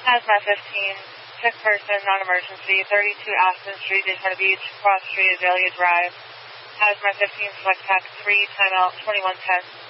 Hazmat 15, sick person, non-emergency, 32 Aspen Street, Daytona Beach, cross street, Azalea Drive. Hazmat 15, select TAC 3, timeout 2110.